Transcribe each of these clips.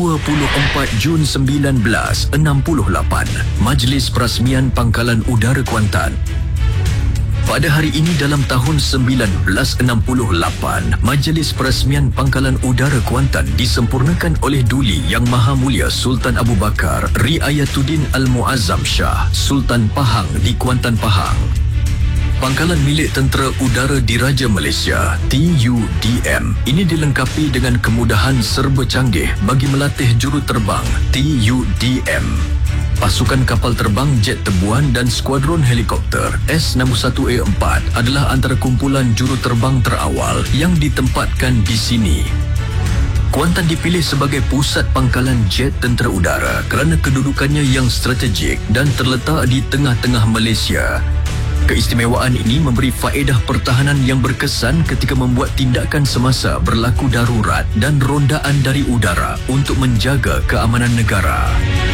Jun 1968, Majlis Perasmian Pangkalan Udara Kuantan. Pada hari ini dalam tahun 1968, Majlis Perasmian Pangkalan Udara Kuantan disempurnakan oleh Duli Yang Maha Mulia Sultan Abu Bakar Riayatuddin Al-Muazzam Shah, Sultan Pahang di Kuantan, Pahang. Pangkalan milik Tentera Udara Diraja Malaysia, TUDM, ini dilengkapi dengan kemudahan serba canggih bagi melatih juruterbang TUDM. Pasukan kapal terbang jet tebuan dan skuadron helikopter S61A4 adalah antara kumpulan juruterbang terawal yang ditempatkan di sini. Kuantan dipilih sebagai pusat pangkalan jet tentera udara kerana kedudukannya yang strategik dan terletak di tengah-tengah Malaysia. Keistimewaan ini memberi faedah pertahanan yang berkesan ketika membuat tindakan semasa berlaku darurat dan rondaan dari udara untuk menjaga keamanan negara.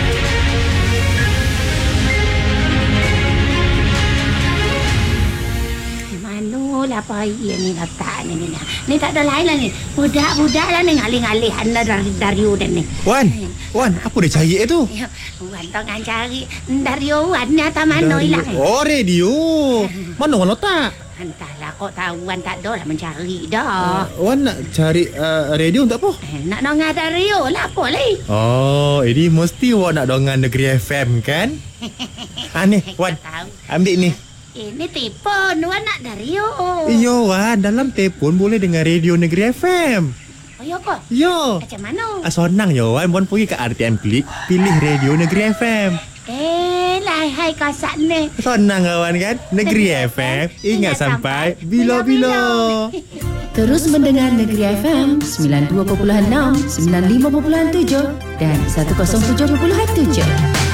Apa ni letak ni. Ni tak ada lain lah ni. Budak-budak lah ni ngalih-ngalih anda dari Wan ni. Wan, apa dia cari tu? Wan tengah cari dari Wan ni atas mana hilang. Oh, radio. Mana Wan letak? Entahlah, kau tahu Wan tak ada lah mencari dah. Wan nak cari radio untuk apa? Nak dengar radio lah apa lagi. Oh, ini mesti Wan nak dengar Negeri FM kan? Ni, Wan, ambil ni. Ini telefon, Wan nak radio. Yo, Wan, dalam telefon boleh dengar radio Negeri FM. Oh, ya kok? Yo. Macam mana? Senang yo, Wan. Wan pergi ke RTM Klik, pilih radio Negeri FM. Hai kasat ni. Senang kawan kan? Negeri FM, ingat sampai bila-bila. Terus mendengar Negeri FM 92.6, 95.7 dan 107.7.